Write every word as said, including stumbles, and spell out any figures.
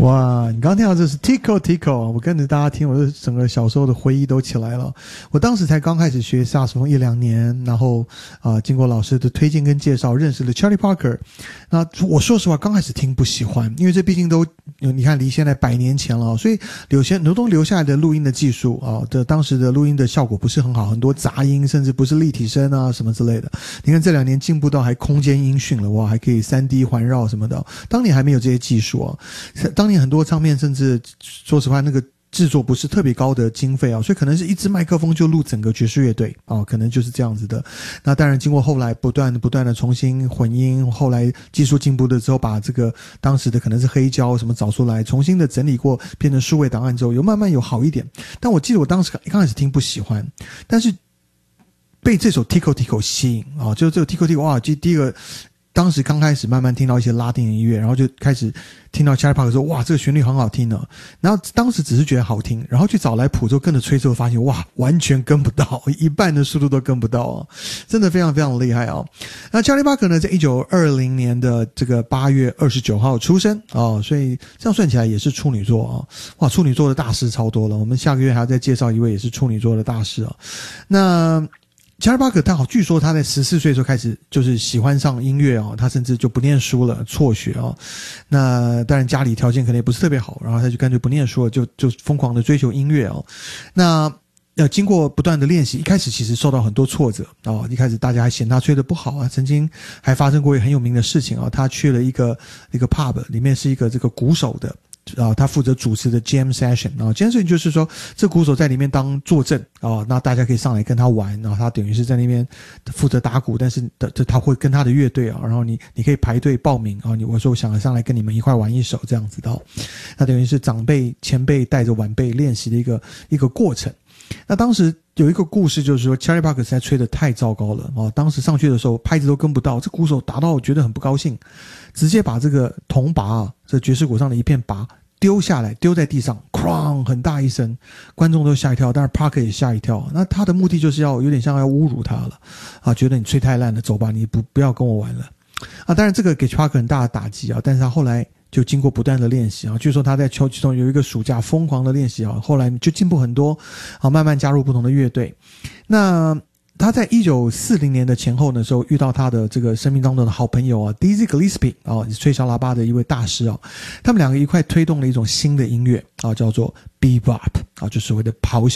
哇，你刚刚听到这是 Tico Tico， 我跟着大家听，我的整个小时候的回忆都起来了。我当时才刚开始学萨克斯风一两年，然后啊、呃，经过老师的推荐跟介绍，认识了 Charlie Parker。那我说实话，刚开始听不喜欢，因为这毕竟都你看离现在百年前了，所以留下流动留下来的录音的技术啊的当时的录音的效果不是很好，很多杂音，甚至不是立体声啊什么之类的。你看这两年进步到还空间音讯了，哇，还可以 三 D 环绕什么的，当年还没有这些技术啊。当年很多唱片甚至说实话那个制作不是特别高的经费啊，所以可能是一支麦克风就录整个爵士乐队啊，可能就是这样子的。那当然经过后来不断的不断的重新混音，后来技术进步的之后，把这个当时的可能是黑胶什么找出来，重新的整理过变成数位档案之后，有慢慢有好一点。但我记得我当时刚开始听不喜欢，但是被这首 Tico Tico 吸引啊，就这个 Tico Tico 哇，第一个当时刚开始慢慢听到一些拉丁音乐，然后就开始听到 Charlie Parker 说哇这个旋律很好听呢，然后当时只是觉得好听，然后去找来谱之后跟着吹之后发现哇完全跟不到，一半的速度都跟不到啊，真的非常非常厉害啊。那 Charlie Parker 呢在一九二零年的这个八月二十九号出生啊，所以这样算起来也是处女座啊，哇处女座的大师超多了，我们下个月还要再介绍一位也是处女座的大师啊。那Charlie Parker 他好，据说他在十四岁的时候开始就是喜欢上音乐哦，他甚至就不念书了，辍学哦。那当然家里条件可能也不是特别好，然后他就干脆不念书了，就就疯狂的追求音乐哦。那呃，经过不断的练习，一开始其实受到很多挫折哦，一开始大家还嫌他吹得不好啊，曾经还发生过一个很有名的事情啊、哦，他去了一个一个 pub， 里面是一个这个鼓手的。啊，他负责主持的 jam session 啊 ，jam session 就是说，这鼓手在里面当坐镇啊，那大家可以上来跟他玩，然后他等于是在那边负责打鼓，但是的他会跟他的乐队啊，然后你你可以排队报名啊，你我说我想上来跟你们一块玩一首这样子的，那等于是长辈前辈带着晚辈练习的一个一个过程。那当时有一个故事，就是说 Charlie Parker 实在吹得太糟糕了哦，当时上去的时候拍子都跟不到，这鼓手打到我觉得很不高兴，直接把这个铜拔啊，这爵士鼓上的一片拔丢下来，丢在地上，哐，很大一声，观众都吓一跳，但是 Parker 也吓一跳。那他的目的就是要有点像要侮辱他了啊，觉得你吹太烂了，走吧，你不不要跟我玩了啊。当然这个给 Parker 很大的打击啊，但是他后来就经过不断的练习啊，据说他在秋其中有一个暑假疯狂的练习啊，后来就进步很多啊，慢慢加入不同的乐队。那他在一九四零年的前后的时候遇到他的这个生命当中的好朋友啊 Dizzy Gillespie 啊，吹小喇叭的一位大师啊，他们两个一块推动了一种新的音乐啊，叫做 Bebop 啊，就所谓的咆哮